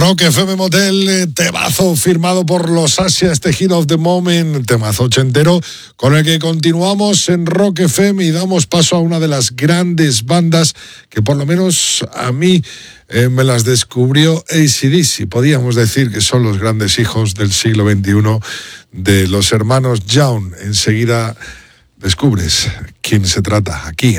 Rock FM Motel, temazo firmado por los Asia, este Hit of the Moment, temazo ochentero, con el que continuamos en Rock FM y damos paso a una de las grandes bandas que por lo menos a mí me las descubrió AC/DC. Podíamos decir que son los grandes hijos del siglo XXI de los hermanos Young. Enseguida descubres quién se trata aquí